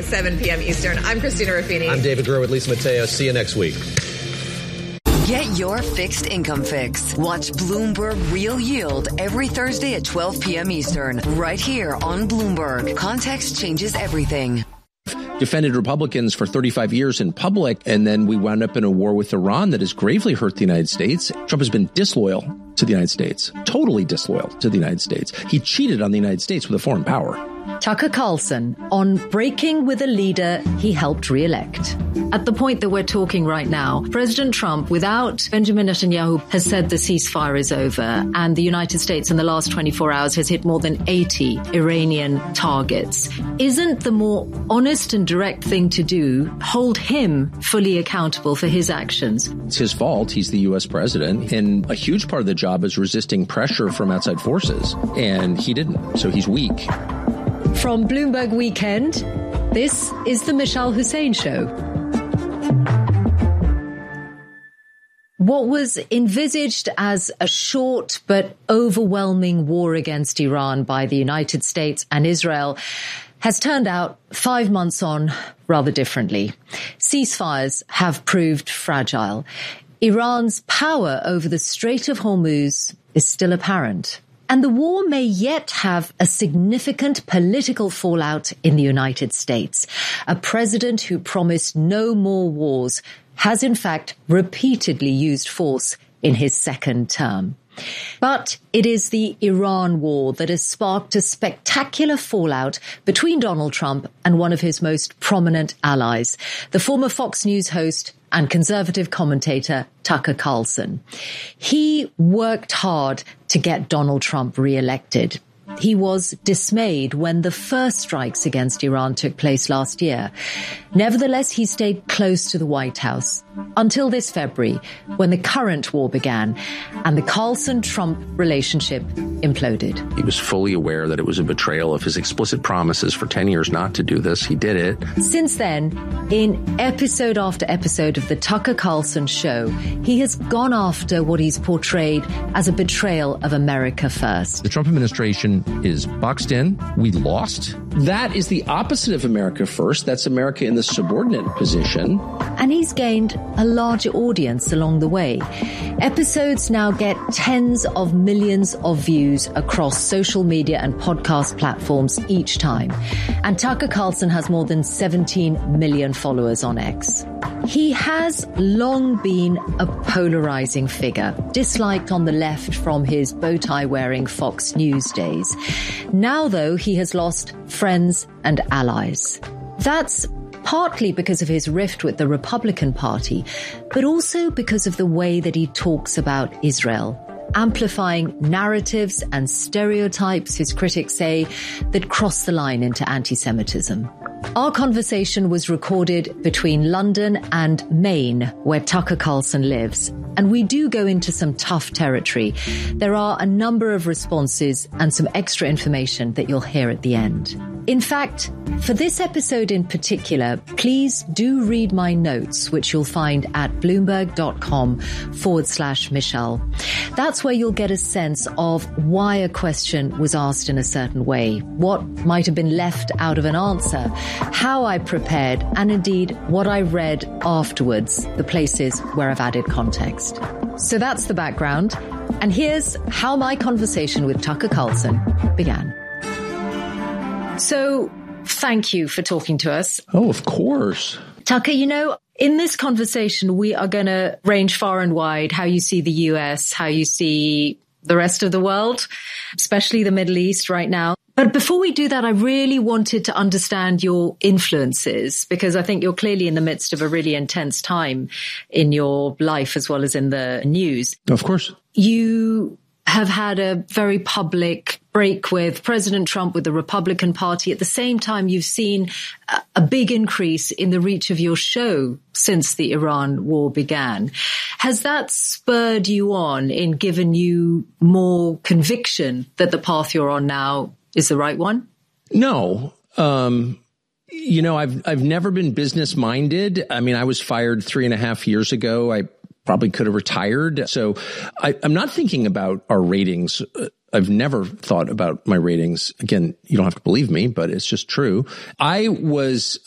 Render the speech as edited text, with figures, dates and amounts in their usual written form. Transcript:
7 p.m. Eastern. I'm Christina Ruffini. I'm David Greer with Lisa Mateo. See you next week. Get your fixed income fix. Watch Bloomberg Real Yield every Thursday at 12 p.m. Eastern, right here on Bloomberg. Context changes everything. Defended Republicans for 35 years in public, and then we wound up in a war with Iran that has gravely hurt the United States. Trump has been disloyal to the United States, totally disloyal to the United States. He cheated on the United States with a foreign power. Tucker Carlson on breaking with a leader he helped re-elect. At the point that we're talking right now, President Trump, without Benjamin Netanyahu, has said the ceasefire is over, and the United States in the last 24 hours has hit more than 80 Iranian targets. Isn't the more honest and direct thing to do hold him fully accountable for his actions? It's his fault. He's the U.S. president, and a huge part of the job is resisting pressure from outside forces, and he didn't, so he's weak. From Bloomberg Weekend, this is the Mishal Hussain Show. What was envisaged as a short but overwhelming war against Iran by the United States and Israel has turned out 5 months on rather differently. Ceasefires have proved fragile. Iran's power over the Strait of Hormuz is still apparent. And the war may yet have a significant political fallout in the United States. A president who promised no more wars has in fact repeatedly used force in his second term. But it is the Iran war that has sparked a spectacular fallout between Donald Trump and one of his most prominent allies, the former Fox News host and conservative commentator Tucker Carlson. He worked hard to get Donald Trump re-elected. He was dismayed when the first strikes against Iran took place last year. Nevertheless, he stayed close to the White House until this February, when the current war began and the Carlson-Trump relationship imploded. He was fully aware that it was a betrayal of his explicit promises for 10 years not to do this. He did it. Since then, in episode after episode of the Tucker Carlson show, he has gone after what he's portrayed as a betrayal of America first. The Trump administration is boxed in. We lost. That is the opposite of America first. That's America in the subordinate position. And he's gained a larger audience along the way. Episodes now get tens of millions of views across social media and podcast platforms each time. And Tucker Carlson has more than 17 million followers on X. He has long been a polarizing figure, disliked on the left from his bow tie wearing Fox News days. Now, though, he has lost friends and allies. That's partly because of his rift with the Republican Party, but also because of the way that he talks about Israel, amplifying narratives and stereotypes, his critics say, that cross the line into anti-Semitism. Our conversation was recorded between London and Maine, where Tucker Carlson lives. And we do go into some tough territory. There are a number of responses and some extra information that you'll hear at the end. In fact, for this episode in particular, please do read my notes, which you'll find at bloomberg.com/Mishal. That's where you'll get a sense of why a question was asked in a certain way, what might have been left out of an answer, how I prepared, and indeed what I read afterwards, the places where I've added context. So that's the background. And here's how my conversation with Tucker Carlson began. So thank you for talking to us. Oh, of course. Tucker, you know, in this conversation, we are going to range far and wide how you see the US, how you see the rest of the world, especially the Middle East right now. But before we do that, I really wanted to understand your influences, because I think you're clearly in the midst of a really intense time in your life as well as in the news. Of course. You have had a very public break with President Trump, with the Republican Party. At the same time, you've seen a big increase in the reach of your show since the Iran war began. Has that spurred you on in giving you more conviction that the path you're on now is the right one? No. You know, I've never been business minded. I mean, I was fired 3.5 years ago. I probably could have retired. So I'm not thinking about our ratings. I've never thought about my ratings. Again, you don't have to believe me, but it's just true. I was